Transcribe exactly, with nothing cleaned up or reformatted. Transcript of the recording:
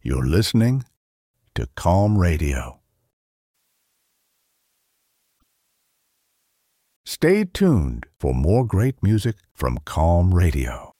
You're listening to Calm Radio. Stay tuned for more great music from Calm Radio.